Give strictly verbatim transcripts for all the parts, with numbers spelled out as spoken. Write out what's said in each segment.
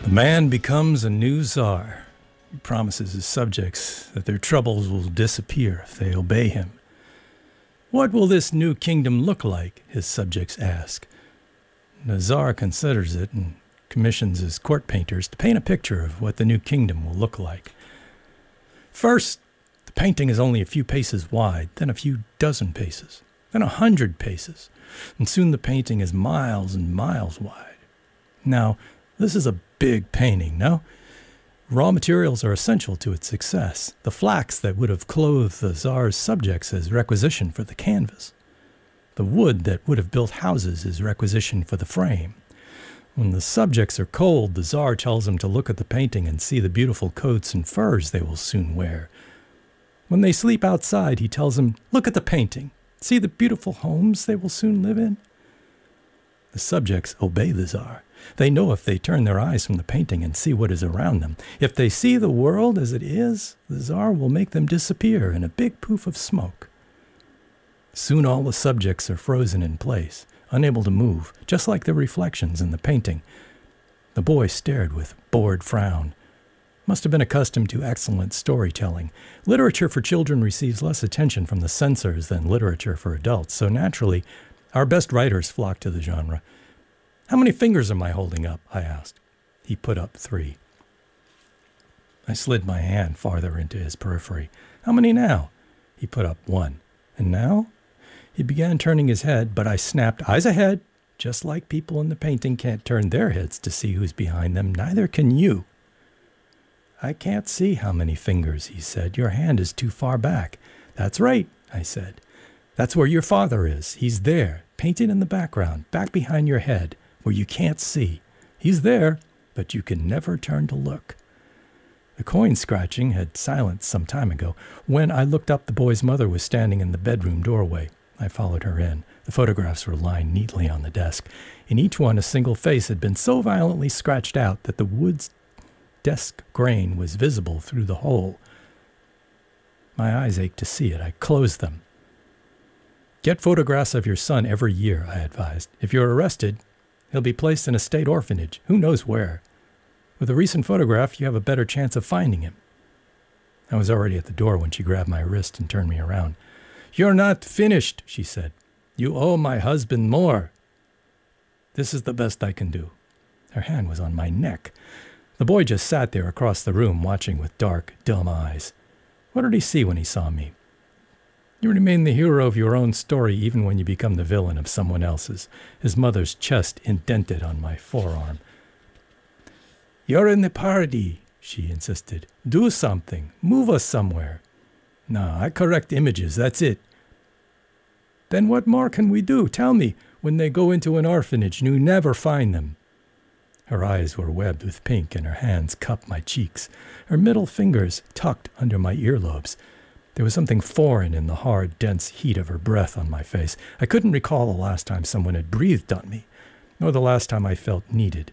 The man becomes a new czar. He promises his subjects that their troubles will disappear if they obey him. What will this new kingdom look like? His subjects ask. The czar considers it and commissions his court painters to paint a picture of what the new kingdom will look like. First, the painting is only a few paces wide, then a few dozen paces, then a hundred paces, and soon the painting is miles and miles wide. Now, this is a big painting, no? Raw materials are essential to its success. The flax that would have clothed the czar's subjects is requisitioned for the canvas. The wood that would have built houses is requisitioned for the frame. When the subjects are cold, the czar tells them to look at the painting and see the beautiful coats and furs they will soon wear. When they sleep outside, he tells them, look at the painting. See the beautiful homes they will soon live in. The subjects obey the czar. They know if they turn their eyes from the painting and see what is around them. If they see the world as it is, the czar will make them disappear in a big poof of smoke. Soon all the subjects are frozen in place, unable to move, just like the reflections in the painting. The boy stared with bored frown. Must have been accustomed to excellent storytelling. Literature for children receives less attention from the censors than literature for adults, so naturally, our best writers flock to the genre. How many fingers am I holding up? I asked. He put up three. I slid my hand farther into his periphery. How many now? He put up one. And now? He began turning his head, but I snapped, eyes ahead. Just like people in the painting can't turn their heads to see who's behind them, neither can you. I can't see how many fingers, he said. Your hand is too far back. That's right, I said. That's where your father is. He's there, painted in the background, back behind your head, where you can't see. He's there, but you can never turn to look. The coin scratching had silenced some time ago. When I looked up, the boy's mother was standing in the bedroom doorway. I followed her in. The photographs were lined neatly on the desk. In each one, a single face had been so violently scratched out that the wood's desk grain was visible through the hole. My eyes ached to see it. I closed them. Get photographs of your son every year, I advised. If you're arrested, he'll be placed in a state orphanage. Who knows where? With a recent photograph, you have a better chance of finding him. I was already at the door when she grabbed my wrist and turned me around. You're not finished, she said. You owe my husband more. This is the best I can do. Her hand was on my neck. The boy just sat there across the room, watching with dark, dumb eyes. What did he see when he saw me? You remain the hero of your own story even when you become the villain of someone else's. His mother's chest indented on my forearm. You're in the party, she insisted. Do something. Move us somewhere. No, I correct images, that's it. Then what more can we do? Tell me, when they go into an orphanage and you never find them. Her eyes were webbed with pink and her hands cupped my cheeks. Her middle fingers tucked under my earlobes. There was something foreign in the hard, dense heat of her breath on my face. I couldn't recall the last time someone had breathed on me, nor the last time I felt needed.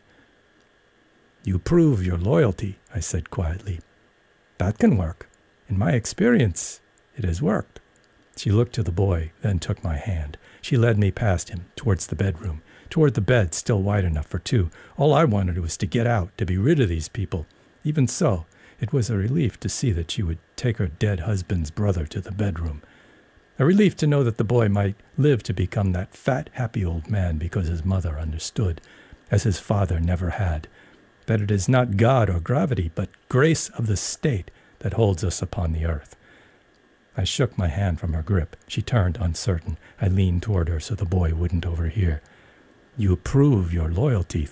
You prove your loyalty, I said quietly. That can work. In my experience, it has worked. She looked to the boy, then took my hand. She led me past him, towards the bedroom, toward the bed still wide enough for two. All I wanted was to get out, to be rid of these people. Even so, it was a relief to see that she would take her dead husband's brother to the bedroom. A relief to know that the boy might live to become that fat, happy old man because his mother understood, as his father never had, that it is not God or gravity, but grace of the state that holds us upon the earth. I shook my hand from her grip. She turned uncertain. I leaned toward her so the boy wouldn't overhear. You prove your loyalty